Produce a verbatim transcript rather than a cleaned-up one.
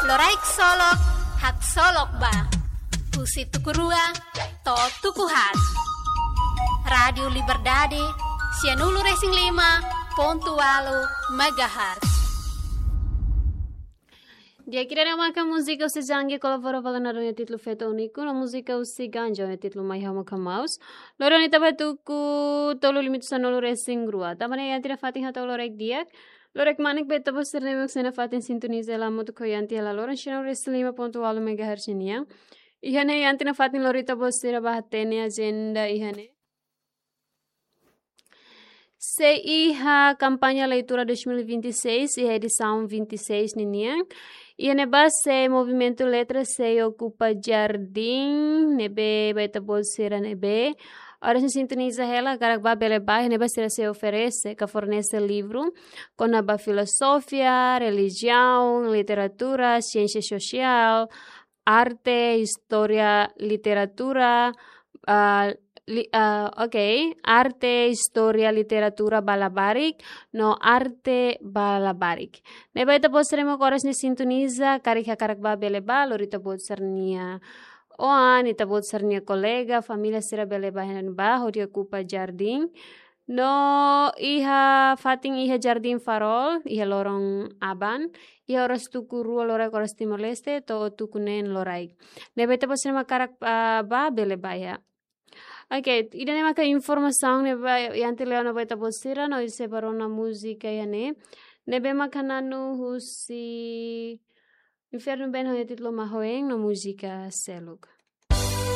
Loraik solok, hak solok ba. Husi tukurua, to tukuhat. Radio Liberdade, Sianulu Racing lima, pontualo, megahertz. Dia kira nama ka música se jange colabora vala na ronha título feito único na música o se ganja na título mai hama kamaus loro ni taba tuku tolo limito sa nolo racing grua tamane yanti na fatin hata lorek diak lorek manik beta bo serne mek sena fatin sintoniza la moto ko yanti la loro shina racing lima ponto alo megahertz nia ihane yanti na fatin lorita bo sera bahatene agenda ihane Se iha campanha leitura dois mil e vinte e seis e edição vinte e seis ninian e neba se movimento letra se ocupa jardim nebe baita bolsera nebe ora se sintoniza ela garagba beleba neba se se oferece que fornece livro com a filosofia, religião, literatura, ciência social, arte, história, literatura, uh, Li, uh, ok, arte, historia, literatura, balabarik, no arte, balabarik. Neba ita posteremo koras ni sintoniza, karika karakba beleba, lorita posternia oan, ita posternia kolega, familia sira beleba henba, hori ocupa jardim. No iha fating iha jardim farol, iha lorong aban, iha oras tuku rua lora koras timor leste, to tuku nen loraik. Neba ita posteremo karak uh, ba beleba ya. Oke, okay, idane maka informação neba yanti leo na baita bosira no ise barona música yane. Nebe maka nanu husi inferno ben hoye titlo mahoeng no música seluk.